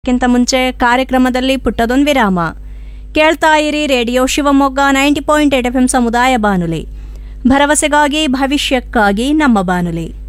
ಕ್ಕಿಂತ ಮುಂಚೆ ಕಾರ್ಯಕ್ರಮದಲ್ಲಿ ಪುಟ್ಟದೊಂದು ವಿರಾಮ. ಕೇಳ್ತಾ ಇರಿ ರೇಡಿಯೋ ಶಿವಮೊಗ್ಗ 90.8 FM ಸಮುದಾಯ ಬಾನುಲಿ, ಭರವಸೆಗಾಗಿ ಭವಿಷ್ಯಕ್ಕಾಗಿ ನಮ್ಮ ಬಾನುಲಿ.